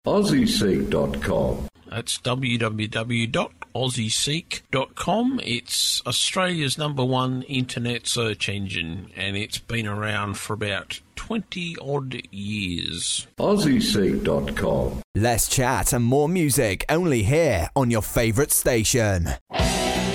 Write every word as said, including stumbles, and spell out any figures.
aussie seek dot com. That's w w w dot aussie seek dot com. It's Australia's number one internet search engine, and it's been around for about twenty-odd years. aussie seek dot com. Less chat and more music only here on your favourite station.